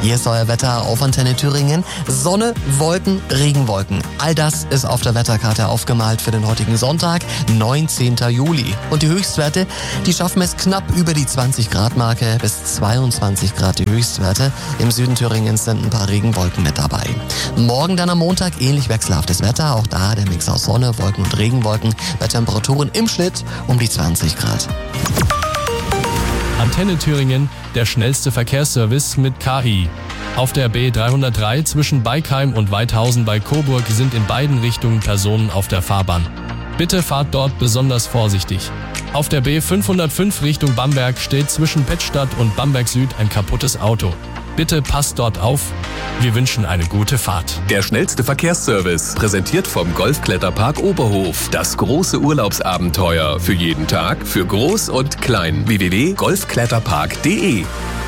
Hier ist euer Wetter auf Antenne Thüringen. Sonne, Wolken, Regenwolken. All das ist auf der Wetterkarte aufgemalt für den heutigen Sonntag, 19. Juli. Und die Höchstwerte, die schaffen es knapp über die 20-Grad-Marke, bis 22 Grad die Höchstwerte. Im Süden Thüringens sind ein paar Regenwolken mit dabei. Morgen dann am Montag ähnlich wechselhaftes Wetter. Auch da der Mix aus Sonne, Wolken und Regenwolken bei Temperaturen im Schnitt um die 20 Grad. Antenne Thüringen, der schnellste Verkehrsservice mit KI. Auf der B303 zwischen Beikheim und Weidhausen bei Coburg sind in beiden Richtungen Personen auf der Fahrbahn. Bitte fahrt dort besonders vorsichtig. Auf der B505 Richtung Bamberg steht zwischen Pettstadt und Bamberg Süd ein kaputtes Auto. Bitte passt dort auf. Wir wünschen eine gute Fahrt. Der schnellste Verkehrsservice, präsentiert vom Golfkletterpark Oberhof. Das große Urlaubsabenteuer für jeden Tag, für Groß und Klein. www.golfkletterpark.de.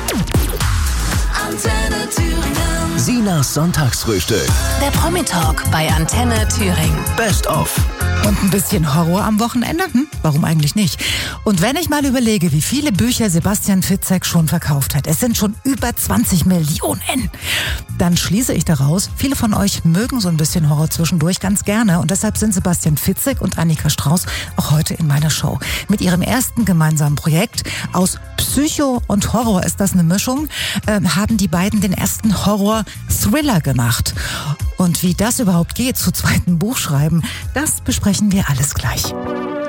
Antenne Thüringen. Sinas Sonntagsfrühstück. Der Promi-Talk bei Antenne Thüringen. Best of. Und ein bisschen Horror am Wochenende? Warum eigentlich nicht? Und wenn ich mal überlege, wie viele Bücher Sebastian Fitzek schon verkauft hat, es sind schon über 20 Millionen, dann schließe ich daraus, viele von euch mögen so ein bisschen Horror zwischendurch ganz gerne. Und deshalb sind Sebastian Fitzek und Annika Strauß auch heute in meiner Show. Mit ihrem ersten gemeinsamen Projekt aus Psycho und Horror, ist das eine Mischung, haben die beiden den ersten Horror-Thriller gemacht. Und wie das überhaupt geht, zu zweiten Buchschreiben, das besprechen wir alles gleich.